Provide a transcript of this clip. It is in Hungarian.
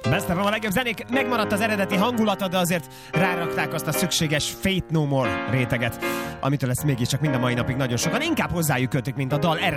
Best of a legjobb zenék, megmaradt az eredeti hangulata, de azért rárakták azt a szükséges Faith No More réteget, amitől ezt mégiscsak mind a mai napig nagyon sokan inkább hozzájuk kötik, mint a dal